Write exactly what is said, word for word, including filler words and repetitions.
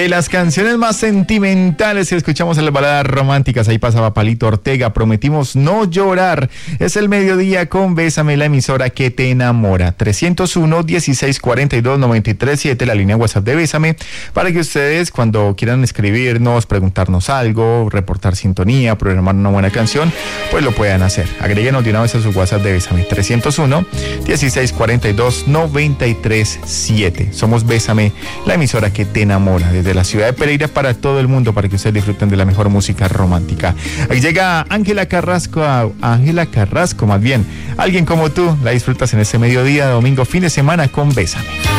De las canciones más sentimentales que escuchamos en las baladas románticas, ahí pasaba Palito Ortega, Prometimos No Llorar. Es el mediodía con Bésame, la emisora que te enamora. trescientos uno, dieciséis cuarenta y dos, noventa y tres siete, la línea WhatsApp de Bésame, para que ustedes cuando quieran escribirnos, preguntarnos algo, reportar sintonía, programar una buena canción, pues lo puedan hacer. Agréguenos de una vez a su WhatsApp de Bésame, trescientos uno, dieciséis cuarenta y dos, noventa y tres siete. Somos Bésame, la emisora que te enamora, desde la ciudad de Pereira para todo el mundo, para que ustedes disfruten de la mejor música romántica. Ahí llega Ángela Carrasco, Ángela Carrasco más bien, Alguien como tú, la disfrutas en este mediodía, domingo, fin de semana con Bésame.